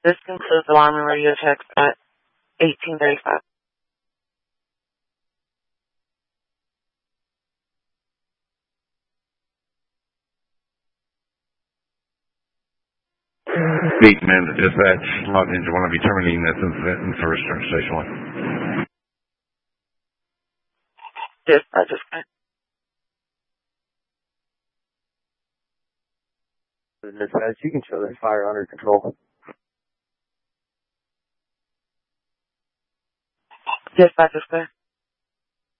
This concludes alarm and radio checks at 18:35. Beat man to dispatch. Logged into one of you terminating this incident and for return to station 1. Dispatch is fine. Dispatch, you can show that fire under control. Dispatch is clear.